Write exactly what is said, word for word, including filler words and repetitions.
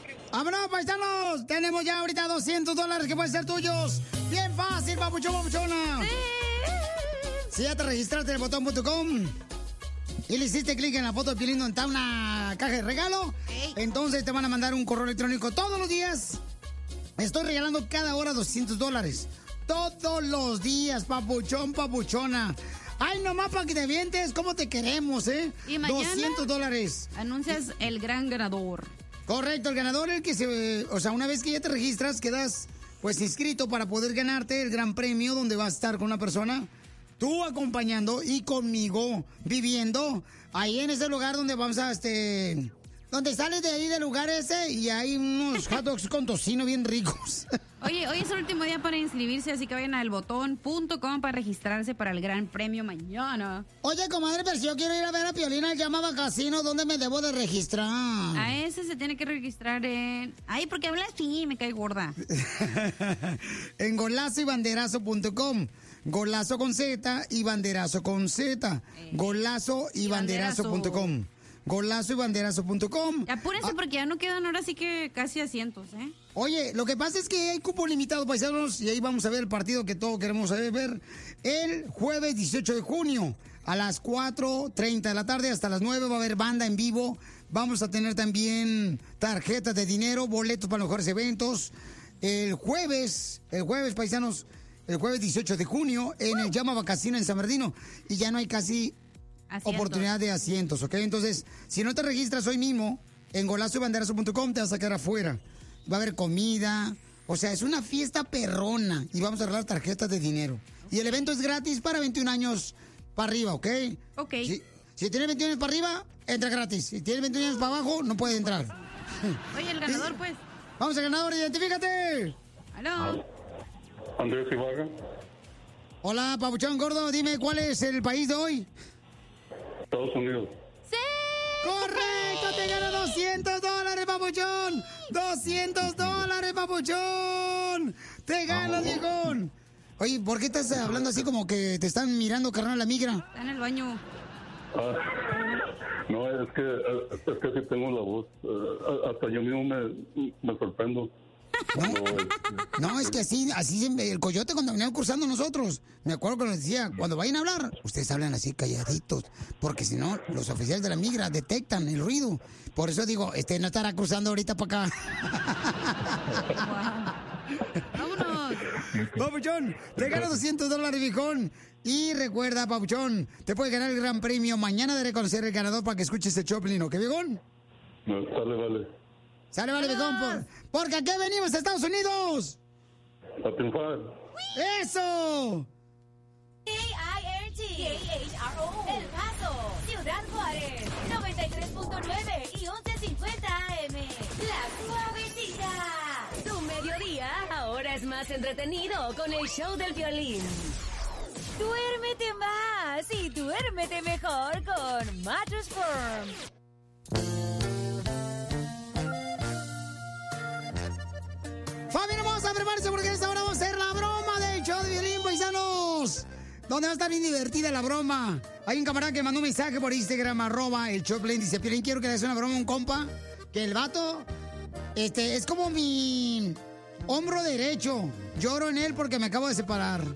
¡Vámonos, paisanos! Tenemos ya ahorita doscientos dólares que pueden ser tuyos. Bien fácil, papuchón, papuchona. Sí. Si ya te registraste en el botón punto com y le hiciste clic en la foto de Piolín donde está una caja de regalo, hey. Entonces te van a mandar un correo electrónico todos los días. Estoy regalando cada hora doscientos dólares. Todos los días, papuchón, papuchona. Ay, nomás para que te vientes, ¿cómo te queremos, eh? Y mañana doscientos dólares. Anuncias el gran ganador. Correcto, el ganador, el que se... O sea, una vez que ya te registras, quedas, pues, inscrito para poder ganarte el gran premio donde vas a estar con una persona, tú acompañando y conmigo viviendo ahí en ese lugar donde vamos a, este... Donde sales de ahí del lugar ese y hay unos hot dogs con tocino bien ricos. Oye, hoy es el último día para inscribirse, así que vayan al botón punto com para registrarse para el gran premio mañana. Oye, comadre, pero si yo quiero ir a ver a Piolín al Llamaba Casino, ¿dónde me debo de registrar? A ese se tiene que registrar en... Ay, porque hablas así, me cae gorda. En golazo y banderazo punto com. Golazo con Z y banderazo con Z. Eh, golazo y banderazo punto com. Golazo y banderazo punto com. Apúrense ah. porque ya no quedan ahora sí que casi asientos, ¿eh? Oye, lo que pasa es que hay cupo limitado, paisanos, y ahí vamos a ver el partido que todos queremos ver el jueves dieciocho de junio a las cuatro treinta de la tarde hasta las nueve va a haber banda en vivo. Vamos a tener también tarjetas de dinero, boletos para los mejores eventos. El jueves, el jueves, paisanos, el jueves dieciocho de junio en el Llamaba Casino en San Bernardino. Y ya no hay casi... Asientos. Oportunidad de asientos, ¿ok? Entonces, si no te registras hoy mismo en golazo y banderazo punto com, te vas a quedar afuera. Va a haber comida. O sea, es una fiesta perrona. Y vamos a regalar tarjetas de dinero. Y el evento es gratis para veintiún años para arriba, ¿ok? Ok. Si, si tienes veintiún años para arriba, entra gratis. Si tienes veintiún años para abajo, no puedes entrar. Oye, el ganador, pues. Vamos al ganador, identifícate. Aló. Andrés Ibarra. Hola, papuchón gordo. Dime, ¿cuál es el país de hoy? Estados Unidos. ¡Sí! ¡Correcto! ¡Te gano doscientos dólares, papuchón! ¡doscientos dólares, papuchón! ¡Te ganas, viejón! Oye, ¿por qué estás hablando así como que te están mirando, carnal, la migra? Está en el baño. Ah, no, es que, es que sí tengo la voz. Uh, hasta yo mismo me, me sorprendo. No, no, es que así, así el coyote cuando venía cursando nosotros, me acuerdo que nos decía, cuando vayan a hablar, ustedes hablan así calladitos, porque si no, los oficiales de la migra detectan el ruido. Por eso digo, este no estará cruzando ahorita para acá. ¡Vámonos! Papuchón, te ganas doscientos dólares, viejón. Y recuerda, Papuchón, te puedes ganar el gran premio. Mañana de reconocer el ganador para que escuches el Choplin, ¿ok, viejón? No, sale, vale. Sale, vale, viejón, por, porque aquí venimos a Estados Unidos. A triunfar. ¡Eso! K I R T K H R O El Paso, Ciudad Juárez, noventa y tres punto nueve y once cincuenta A M. La Suavecita. Tu mediodía ahora es más entretenido con el show del violín. Duérmete más y duérmete mejor con Mattress Firm. Familia, vamos a prepararse porque esta hora vamos a hacer la broma del show de violín, paisanos. Donde va a estar bien divertida la broma. Hay un camarada que mandó un mensaje por Instagram, arroba el Choplin, dice, Piolín, quiero que le hagas una broma a un compa, que el vato, este, es como mi hombro derecho. Lloro en él porque me acabo de separar.